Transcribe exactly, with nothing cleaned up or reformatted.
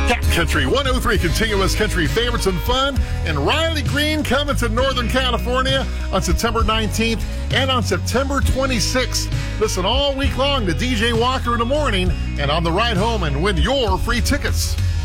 Cat Country one oh three Continuous Country Favorites and Fun, and Riley Green coming to Northern California on September nineteenth and on September twenty-sixth. Listen all week long to D J Walker in the morning and on the ride home and win your free tickets.